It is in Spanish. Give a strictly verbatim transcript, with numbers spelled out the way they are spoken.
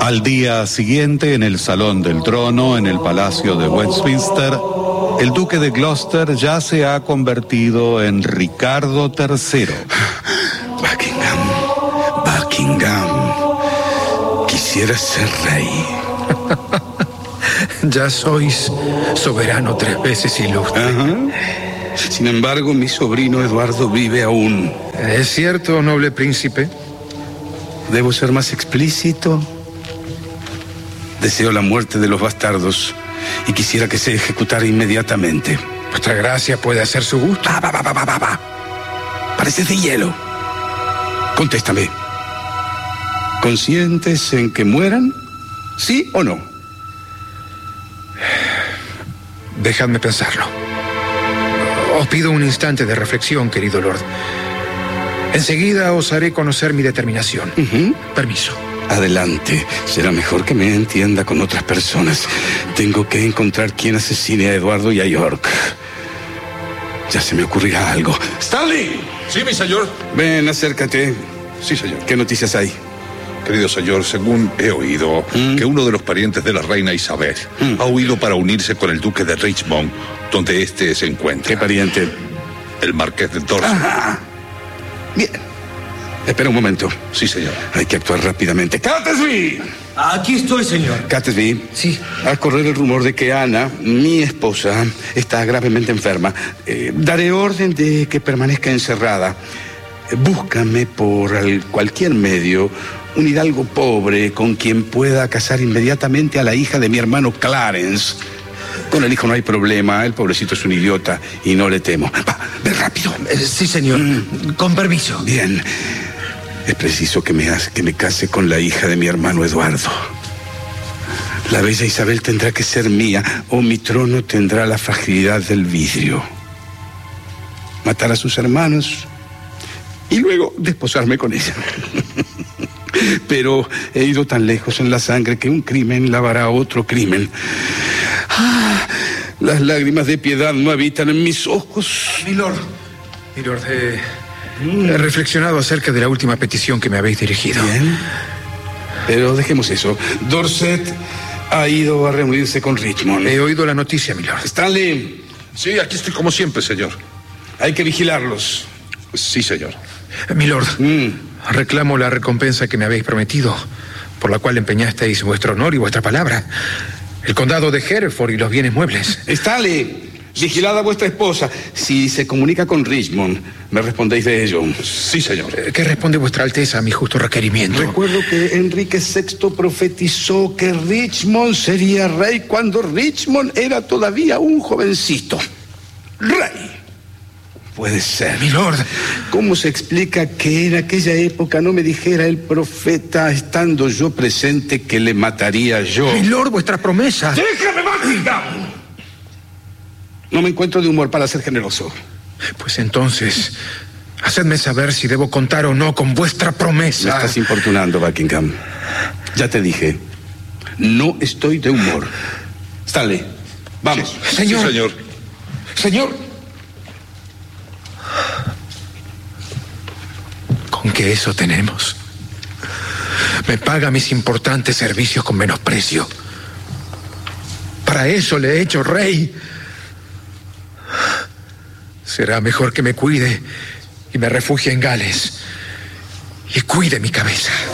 Al día siguiente, en el Salón del Trono, en el Palacio de Westminster, el duque de Gloucester ya se ha convertido en Ricardo tercero. Buckingham, Buckingham, quisiera ser rey. Ya sois soberano tres veces ilustre. Ajá. Sin embargo, mi sobrino Eduardo vive aún. ¿Es cierto, noble príncipe? ¿Debo ser más explícito? Deseo la muerte de los bastardos y quisiera que se ejecutara inmediatamente. Vuestra gracia puede hacer su gusto. Va, va, va, va, va, va. Pareces de hielo. Contéstame. ¿Conscientes en que mueran? ¿Sí o no? Dejadme pensarlo. Os pido un instante de reflexión, querido Lord. Enseguida os haré conocer mi determinación. Uh-huh. Permiso. Adelante. Será mejor que me entienda con otras personas. Tengo que encontrar quién asesine a Eduardo y a York. Ya se me ocurrirá algo. ¡Stanley! Sí, mi señor. Ven, acércate. Sí, señor. ¿Qué noticias hay? Querido señor, según he oído, ¿Mm? que uno de los parientes de la reina Isabel ¿Mm? ha huido para unirse con el duque de Richmond, donde éste se encuentra. ¿Qué pariente? El marqués de Dorset. Ajá. Bien. Espera un momento. Sí, señor. Hay que actuar rápidamente. ¡Catesby! Aquí estoy, señor. Catesby. Sí. Al correr el rumor de que Ana, mi esposa, está gravemente enferma, eh, daré orden de que permanezca encerrada. Búscame por al, cualquier medio un hidalgo pobre con quien pueda casar inmediatamente a la hija de mi hermano Clarence. Con el hijo no hay problema, el pobrecito es un idiota y no le temo. Va, ve rápido. Eh, sí, señor. Mm. Con permiso. Bien. Es preciso que me, que me case con la hija de mi hermano Eduardo. La bella Isabel tendrá que ser mía o mi trono tendrá la fragilidad del vidrio. Matar a sus hermanos y luego desposarme con ella. Pero he ido tan lejos en la sangre que un crimen lavará otro crimen. Ah, las lágrimas de piedad no habitan en mis ojos. Milord, Milord, eh, mm. he reflexionado acerca de la última petición que me habéis dirigido. Bien, pero dejemos eso. Dorset ha ido a reunirse con Richmond. He oído la noticia, Milord. Stanley. Sí, aquí estoy como siempre, señor. Hay que vigilarlos. Sí, señor. Milord, mm. reclamo la recompensa que me habéis prometido, por la cual empeñasteis vuestro honor y vuestra palabra. El condado de Hereford y los bienes muebles. Stanley, vigilad a vuestra esposa. Si se comunica con Richmond, me respondéis de ello. Sí, señor. ¿Qué responde vuestra alteza a mi justo requerimiento? Recuerdo que Enrique sexto profetizó que Richmond sería rey cuando Richmond era todavía un jovencito. ¡Rey! Puede ser. Milord. ¿Cómo se explica que en aquella época no me dijera el profeta, estando yo presente, que le mataría yo? Milord, vuestra promesa. ¡Déjame, Buckingham! No me encuentro de humor para ser generoso. Pues entonces, hacedme saber si debo contar o no con vuestra promesa. Me estás importunando, Buckingham. Ya te dije, no estoy de humor. Stanley, vamos. Sí, señor. Sí, señor. Señor. ¿Con qué eso tenemos? Me paga mis importantes servicios con menosprecio. Para eso le he hecho rey. Será mejor que me cuide y me refugie en Gales y cuide mi cabeza.